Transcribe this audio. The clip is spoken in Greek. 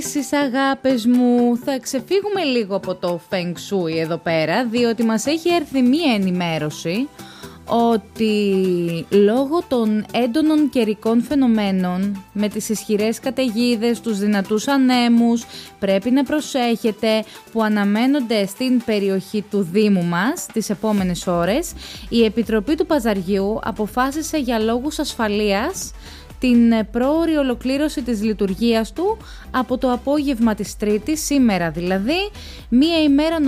Εσείς αγάπες μου, θα ξεφύγουμε λίγο από το Feng Shui εδώ πέρα, διότι μας έχει έρθει μία ενημέρωση ότι λόγω των έντονων καιρικών φαινομένων με τις ισχυρές καταιγίδες, τους δυνατούς ανέμους, πρέπει να προσέχετε που αναμένονται στην περιοχή του Δήμου μας τις επόμενες ώρες. Η Επιτροπή του Παζαριού αποφάσισε για λόγους ασφαλείας την πρόωρη ολοκλήρωση της λειτουργίας του από το απόγευμα της Τρίτης, σήμερα δηλαδή, μία ημέρα